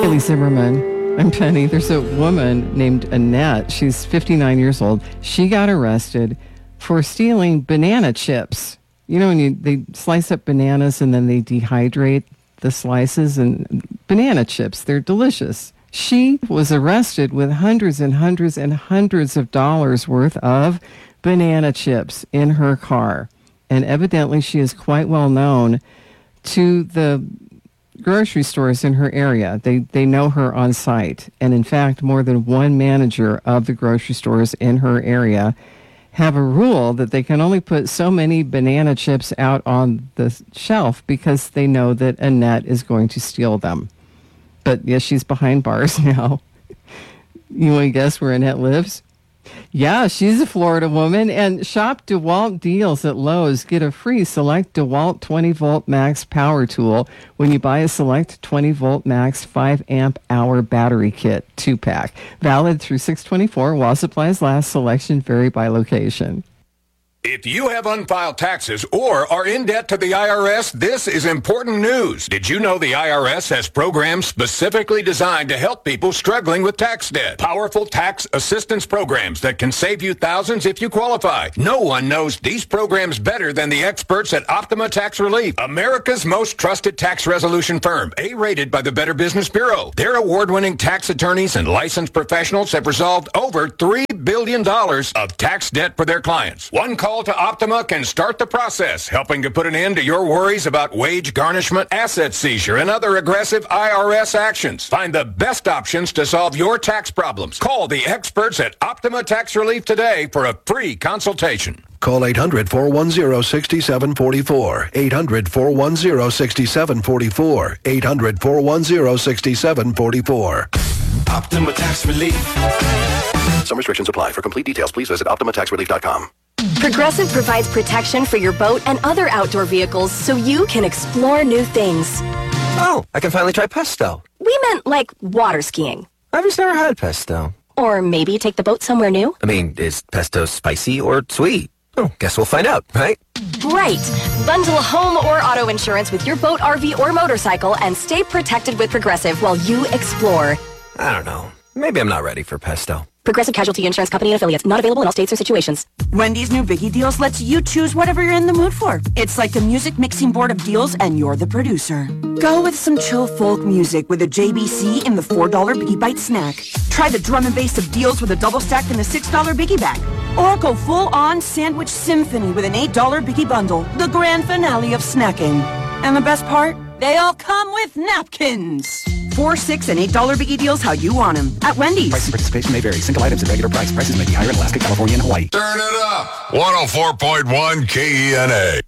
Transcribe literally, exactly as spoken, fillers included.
Haley Zimmerman. I'm Penny. There's a woman named Annette. She's fifty-nine years old. She got arrested for stealing banana chips. You know, when you they slice up bananas and then they dehydrate the slices, and banana chips, they're delicious. She was arrested with hundreds and hundreds and hundreds of dollars worth of banana chips in her car. And evidently she is quite well known to the grocery stores in her area. They they know her on site. And in fact, more than one manager of the grocery stores in her area have a rule that they can only put so many banana chips out on the shelf because they know that Annette is going to steal them. But yes, she's behind bars now. You want to guess where Annette lives? Yeah, she's a Florida woman. And shop DeWalt deals at Lowe's. Get a free Select DeWalt twenty volt max power tool when you buy a Select twenty volt max five amp hour battery kit two pack. Valid through six twenty-four while supplies last. Selection vary by location. If you have unfiled taxes or are in debt to the I R S, this is important news. Did you know the I R S has programs specifically designed to help people struggling with tax debt? Powerful tax assistance programs that can save you thousands if you qualify. No one knows these programs better than the experts at Optima Tax Relief, America's most trusted tax resolution firm, A-rated by the Better Business Bureau. Their award-winning tax attorneys and licensed professionals have resolved over three billion dollars of tax debt for their clients. One call to Optima can start the process, helping to put an end to your worries about wage garnishment, asset seizure, and other aggressive I R S actions. Find the best options to solve your tax problems. Call the experts at Optima Tax Relief today for a free consultation. Call eight hundred, four one zero, six seven four four. eight hundred, four one zero, six seven four four. eight hundred, four one zero, six seven four four. Optima Tax Relief. Some restrictions apply. For complete details, please visit optima tax relief dot com. Progressive provides protection for your boat and other outdoor vehicles so you can explore new things. Oh, I can finally try pesto. We meant like water skiing. I've just never had pesto. Or maybe take the boat somewhere new. I mean, is pesto spicy or sweet? Oh, guess we'll find out, right? Right. Bundle home or auto insurance with your boat, R V, or motorcycle and stay protected with Progressive while you explore. I don't know. Maybe I'm not ready for pesto. Progressive Casualty Insurance Company and affiliates. Not available in all states or situations. Wendy's new Biggie Deals lets you choose whatever you're in the mood for. It's like the music mixing board of deals, and you're the producer. Go with some chill folk music with a J B C in the four dollar Biggie Bite snack. Try the drum and bass of deals with a double stack in the six dollar Biggie Bag. Or go full-on sandwich symphony with an eight dollar Biggie Bundle. The grand finale of snacking. And the best part? They all come with napkins. Four, six, and eight dollar Biggie Deals how you want them. At Wendy's. Price and participation may vary. Single items at regular price. Prices may be higher in Alaska, California, and Hawaii. Turn it up. one oh four point one K E N A.